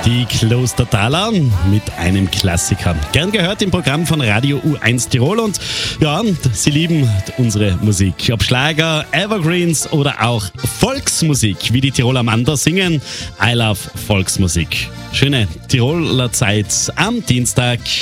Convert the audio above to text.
Die Klostertaler mit einem Klassiker. Gern gehört im Programm von Radio U1 Tirol und ja, sie lieben unsere Musik. Ob Schlager, Evergreens oder auch Volksmusik, wie die Tiroler Mander singen. I love Volksmusik. Schöne Tiroler Zeit am Dienstag.